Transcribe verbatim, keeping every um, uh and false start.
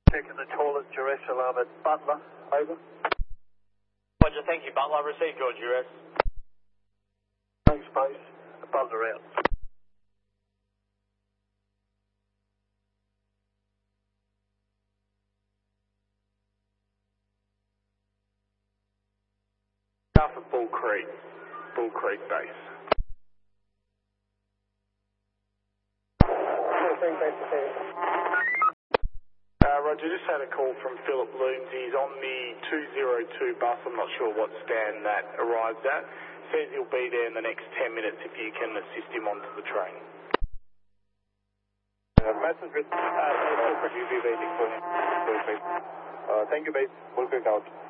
Checking the toilet duress alarm at Butler. Over. Roger, thank you, Butler. Received your duress. Thanks, base. Butler out. Alpha Bull Creek. Bull Creek base. Uh, Roger, just had a call from Philip Looms. He's on the two oh two bus. I'm not sure what stand that arrives at. Says he'll be there in the next ten minutes if you can assist him onto the train. Uh, message with uh, U B waiting for him. Uh, thank you, base. Bull Creek out.